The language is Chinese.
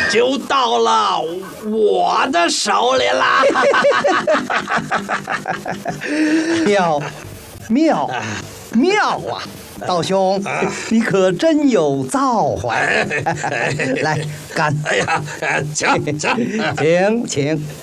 就到了我的手里啦！ 妙啊！道兄，你可真有造化！来干！ 哎呀，请。 请。